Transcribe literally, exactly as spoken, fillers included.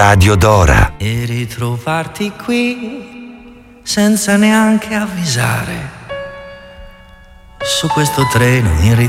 Radio Dora. E ritrovarti qui senza neanche avvisare, su questo treno in ritardo